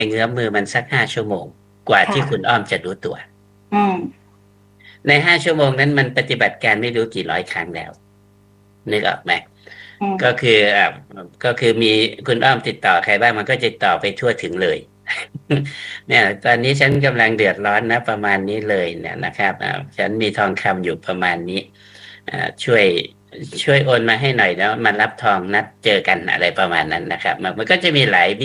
เงื้อมมือมันสัก5 ชั่วโมงกว่าที่ค่ะคุณอ้อมจะรู้ตัวอืมใน5 ชั่วโมงนั้นมันปฏิบัติการไม่รู้กี่ร้อยครั้งแล้วนึกออกไหมอืมก็คือก็คือมีคุณอ้อมติดต่อใครบ้างมันก็ติดต่อไปทั่วถึงเลยเนี่ยตอนนี้ฉันกำลังเดือดร้อนนะประมาณนี้เลยเนี่ยนะครับฉันมีทองคำอยู่ประมาณนี้อ่าช่วยช่วยโอนมาให้หน่อยแล้วมารับทองนัดเจอกันอะไรประมาณนั้นนะครับมันก็จะมีหลาย